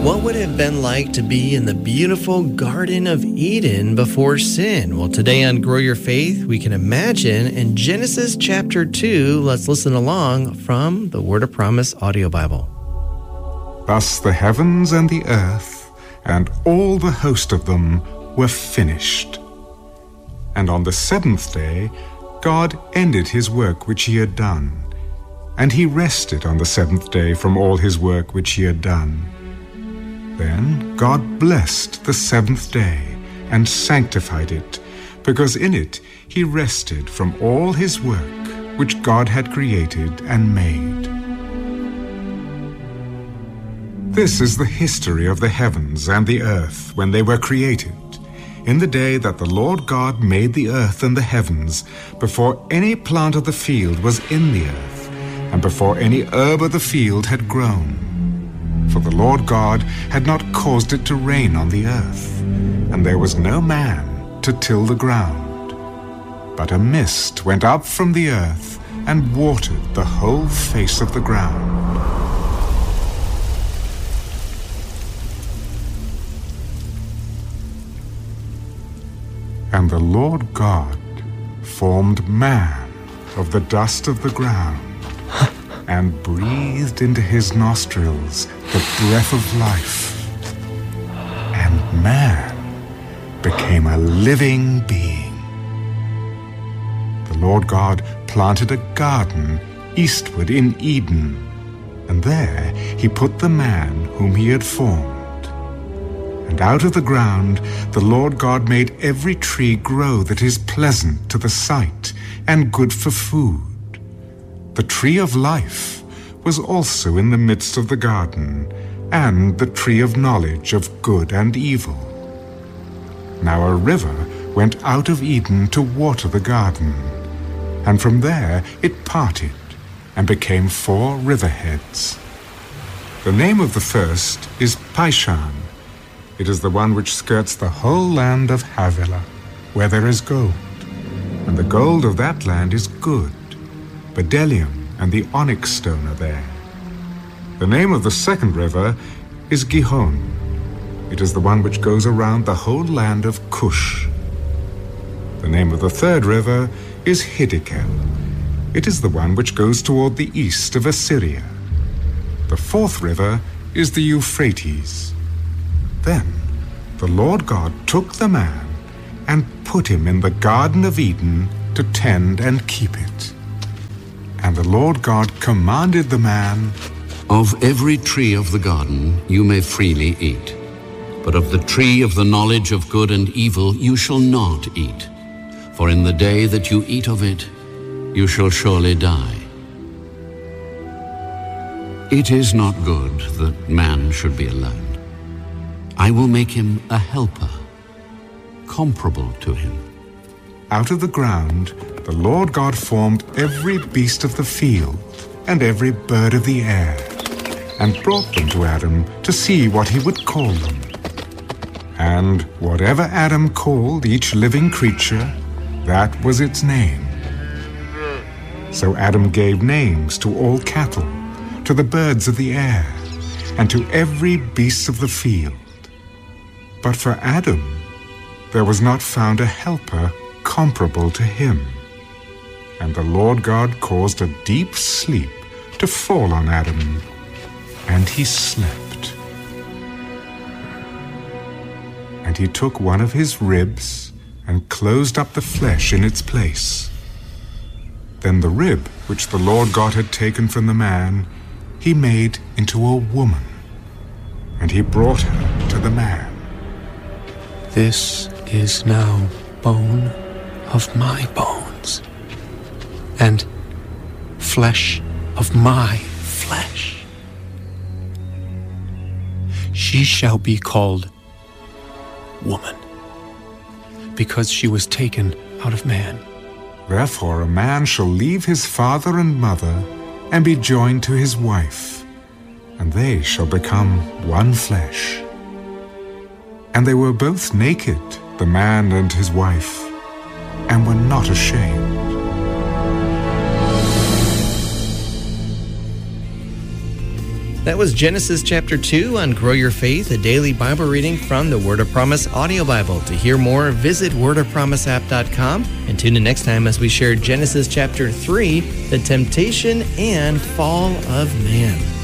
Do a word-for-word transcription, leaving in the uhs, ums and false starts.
What would it have been like to be in the beautiful Garden of Eden before sin? Well, today on Grow Your Faith, we can imagine in Genesis chapter two. Let's listen along from the Word of Promise audio Bible. Thus the heavens and the earth and all the host of them were finished. And on the seventh day, God ended his work which he had done, and he rested on the seventh day from all his work which he had done. Then God blessed the seventh day and sanctified it, because in it he rested from all his work which God had created and made. This is the history of the heavens and the earth when they were created, in the day that the Lord God made the earth and the heavens, before any plant of the field was in the earth, and before any herb of the field had grown. For the Lord God had not caused it to rain on the earth, and there was no man to till the ground. But a mist went up from the earth and watered the whole face of the ground. And the Lord God formed man of the dust of the ground, and breathed into his nostrils the breath of life. And man became a living being. The Lord God planted a garden eastward in Eden, and there he put the man whom he had formed. And out of the ground the Lord God made every tree grow that is pleasant to the sight and good for food. The tree of life was also in the midst of the garden, and the tree of knowledge of good and evil. Now a river went out of Eden to water the garden, and from there it parted and became four riverheads. The name of the first is Pishon. It is the one which skirts the whole land of Havilah, where there is gold, and the gold of that land is good. Bdellium and the onyx stone are there. The name of the second river is Gihon. It is the one which goes around the whole land of Cush. The name of the third river is Hiddekel. It is the one which goes toward the east of Assyria. The fourth river is the Euphrates. Then the Lord God took the man and put him in the Garden of Eden to tend and keep it. And the Lord God commanded the man, "Of every tree of the garden you may freely eat, but of the tree of the knowledge of good and evil you shall not eat, for in the day that you eat of it you shall surely die. It is not good that man should be alone. I will make him a helper, comparable to him." Out of the ground the Lord God formed every beast of the field and every bird of the air, and brought them to Adam to see what he would call them. And whatever Adam called each living creature, that was its name. So Adam gave names to all cattle, to the birds of the air, and to every beast of the field. But for Adam there was not found a helper comparable to him. And the Lord God caused a deep sleep to fall on Adam, and he slept. And he took one of his ribs and closed up the flesh in its place. Then the rib which the Lord God had taken from the man, he made into a woman, and he brought her to the man. "This is now bone of my bones, and flesh of my flesh. She shall be called woman, because she was taken out of man. Therefore a man shall leave his father and mother, and be joined to his wife, and they shall become one flesh. And they were both naked, the man and his wife, and were not ashamed. That was Genesis chapter two on Grow Your Faith, a daily Bible reading from the Word of Promise audio Bible. To hear more, visit word of promise app dot com and tune in next time as we share Genesis chapter three, the temptation and fall of man.